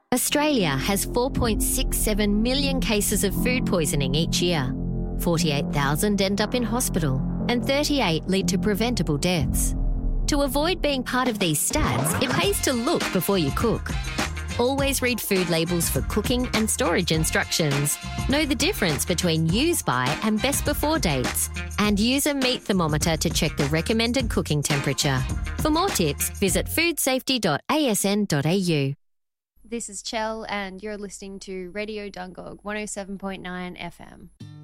Australia has 4.67 million cases of food poisoning each year. 48,000 end up in hospital and 38 lead to preventable deaths. To avoid being part of these stats, it pays to look before you cook. Always read food labels for cooking and storage instructions. Know the difference between use by and best before dates. And use a meat thermometer to check the recommended cooking temperature. For more tips, visit foodsafety.asn.au. This is Chell and you're listening to Radio Dungog 107.9 FM.